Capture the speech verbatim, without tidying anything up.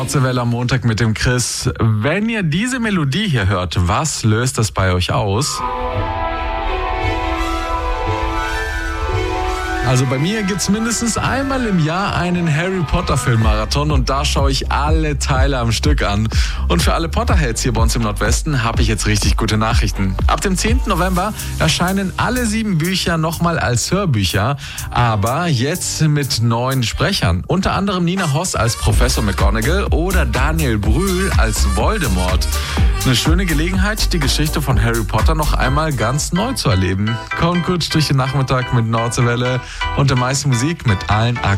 Nordseewelle am Montag mit dem Chris. Wenn ihr diese Melodie hier hört, was löst das bei euch aus? Also bei mir gibt es mindestens einmal im Jahr einen Harry Potter Filmmarathon und da schaue ich alle Teile am Stück an. Und für alle Potterheads hier bei uns im Nordwesten habe ich jetzt richtig gute Nachrichten. Ab dem zehnten November erscheinen alle sieben Bücher nochmal als Hörbücher, aber jetzt mit neuen Sprechern. Unter anderem Nina Hoss als Professor McGonagall oder Daniel Brühl als Voldemort. Eine schöne Gelegenheit, die Geschichte von Harry Potter noch einmal ganz neu zu erleben. Kommt gut durch den Nachmittag mit Nordseewelle und der meisten Musik mit allen Akten.